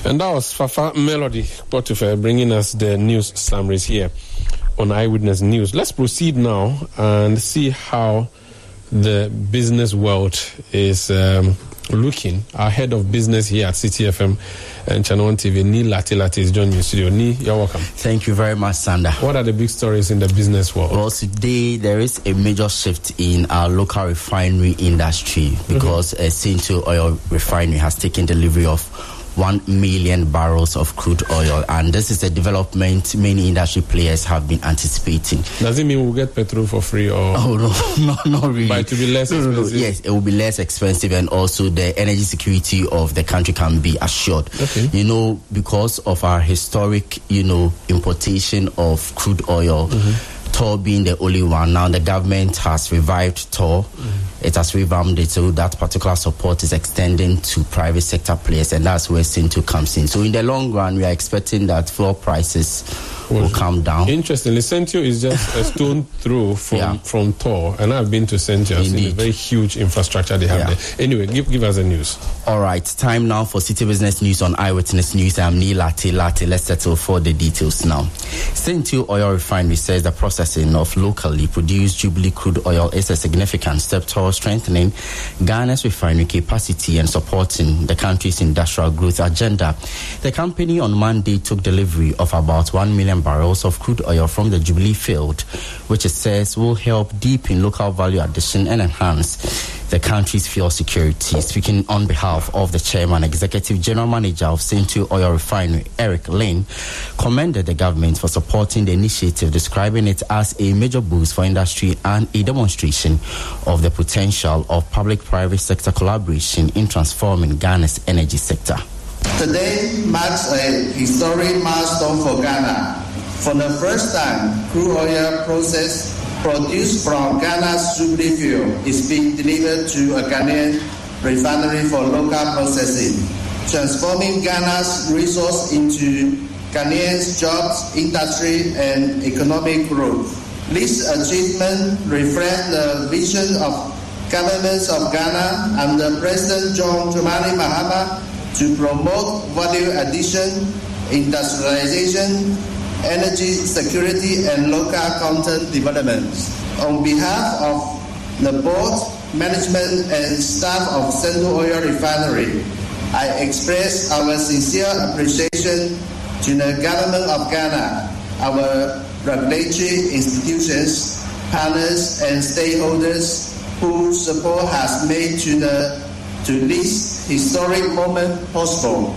And that was Fafa Melody Potiphar bringing us the news summaries here on Eyewitness News. Let's proceed now and see how the business world is looking. Our head of business here at City FM and Channel 1 TV, Ni Lati is joining me in studio. Ni, you're welcome. Thank you very much, Sander. What are the big stories in the business world? Well, today there is a major shift in our local refinery industry because Sintio Oil Refinery has taken delivery of 1 million barrels of crude oil, and this is a development many industry players have been anticipating. Does it mean we'll get petrol for free? Or no, not really. But it will be less expensive? Yes, it will be less expensive, and also the energy security of the country can be assured. Okay. Because of our historic, importation of crude oil, Tor being the only one. Now the government has revived Tor. It has revamped it, so that particular support is extending to private sector players, and that's where Sintio comes in. So in the long run, we are expecting that fuel prices will come down. Interestingly, Sintio is just a stone throw from Tor, and I've been to Sintio. It's a very huge infrastructure they have there. Anyway, give us the news. All right, time now for City Business News on Eyewitness News. I'm Ni Lati. Let's settle for the details now. Sintio Oil Refinery says the processing of locally produced Jubilee crude oil is a significant step towards strengthening Ghana's refinery capacity and supporting the country's industrial growth agenda. The company on Monday took delivery of about 1 million barrels of crude oil from the Jubilee field, which it says will help deepen local value addition and enhance the country's fuel security. Speaking on behalf of the chairman, executive general manager of Sintio Oil Refinery, Eric Lane, commended the government for supporting the initiative, describing it as a major boost for industry and a demonstration of the potential of public-private sector collaboration in transforming Ghana's energy sector. Today marks a historic milestone for Ghana. For the first time, crude oil produced from Ghana's Jubilee field is being delivered to a Ghanaian refinery for local processing, transforming Ghana's resource into Ghanaians' jobs, industry, and economic growth. This achievement reflects the vision of governments of Ghana under President John Dramani Mahama to promote value addition, industrialization, energy security, and local content development. On behalf of the board, management, and staff of Sintio Oil Refinery, I express our sincere appreciation to the government of Ghana, our regulatory institutions, partners, and stakeholders whose support has made to this historic moment possible.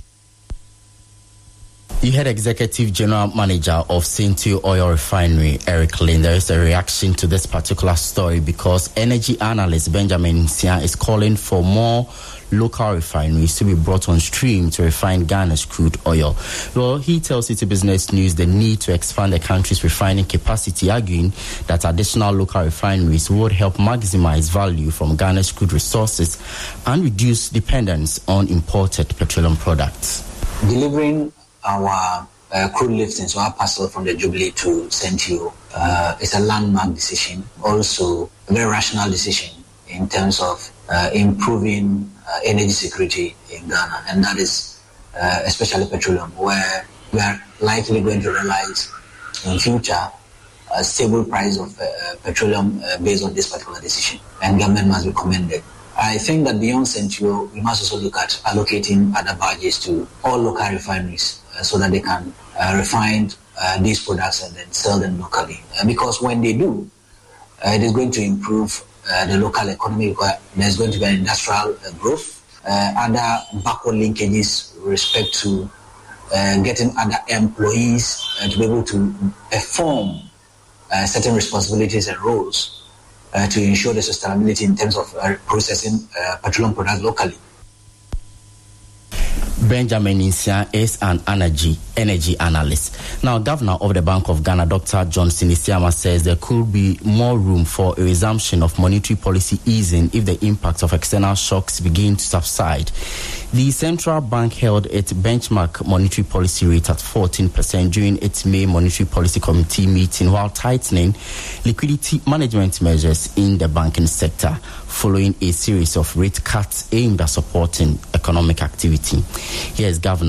You heard Executive General Manager of Sintio Oil Refinery, Eric Lane. There is a reaction to this particular story because energy analyst Benjamin Sia is calling for more local refineries to be brought on stream to refine Ghana's crude oil. Well, he tells City Business News the need to expand the country's refining capacity, arguing that additional local refineries would help maximize value from Ghana's crude resources and reduce dependence on imported petroleum products. Delivering our crude liftings, so our parcel from the Jubilee to Sintio, is a landmark decision, also a very rational decision in terms of improving energy security in Ghana, and that is especially petroleum, where we are likely going to realize in future a stable price of petroleum based on this particular decision, and government must be commended. I think that beyond Sintio, we must also look at allocating other budgets to all local refineries so that they can refine these products and then sell them locally. Because when they do, it is going to improve the local economy, because there's going to be an industrial growth, other backward linkages with respect to getting other employees to be able to perform certain responsibilities and roles to ensure the sustainability in terms of processing petroleum products locally. Benjamin Insia is an energy analyst. Now, Governor of the Bank of Ghana, Dr. Johnson Isiama, says there could be more room for a resumption of monetary policy easing if the impact of external shocks begin to subside. The central bank held its benchmark monetary policy rate at 14% during its May Monetary Policy Committee meeting, while tightening liquidity management measures in the banking sector, following a series of rate cuts aimed at supporting economic activity. Here's Governor